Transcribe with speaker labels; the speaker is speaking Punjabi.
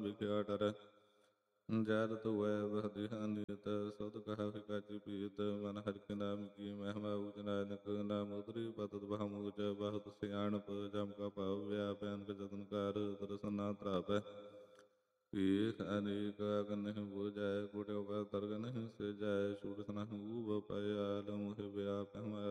Speaker 1: ਵਿਖਿਆ ਡਰੈ। ਜੈਦ ਧੂਐ ਬਹਦੀ ਹਾਨੀਤ ਸੁਧ ਕਹਾ ਫਿਕਾਚੀ ਪੀਤ। ਮਨ ਹਰਿ ਕੇ ਨਾਮ ਕੀ ਮਹਿਮਾ ਊਚ ਨਾਨਕ। ਨਾਮ ਉਤਰੀ ਪਤਤ ਬਹਮੂਚ ਬਹੁਤ ਸਿਆਣਪ। ਜਮ ਕਾ ਭਾਵ ਵਿਆਪ ਅਨਕ ਜਤਨ ਕਰ ਦਰਸ਼ਨ ਨਾ ਧਰਾਵੈ। ਭੀਖ ਅਨੇਕ ਅਗਨ ਨਹੀਂ ਬੂਝੈ। ਕੋਟਿ ਉਪੈ ਤਰਗ ਨਹੀਂ ਸਿਜੈ। ਛੂਟ ਸਨਹੁ ਊਬ ਪਇ ਆਲ ਮੋਹਿ ਵਿਆਪ